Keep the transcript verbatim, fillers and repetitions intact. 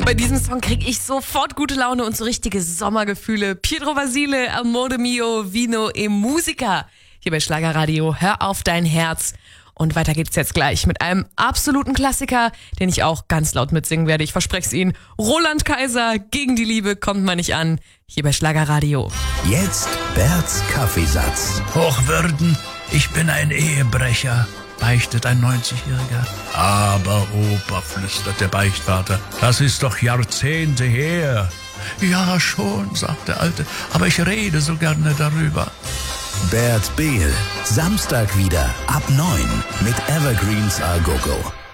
Bei diesem Song kriege ich sofort gute Laune und so richtige Sommergefühle. Pietro Basile, Amore mio, Vino e Musica. Hier bei Schlagerradio, hör auf dein Herz. Und weiter geht's jetzt gleich mit einem absoluten Klassiker, den ich auch ganz laut mitsingen werde. Ich verspreche es Ihnen. Roland Kaiser, Gegen die Liebe kommt man nicht an. Hier bei Schlagerradio. Jetzt Berts Kaffeesatz. Hochwürden, ich bin ein Ehebrecher, beichtet ein neunzigjähriger. Aber Opa, flüstert der Beichtvater, das ist doch Jahrzehnte her. Ja, schon, sagt der Alte, aber ich rede so gerne darüber. Bert Behl, Samstag wieder ab neun mit Evergreens A Go Go.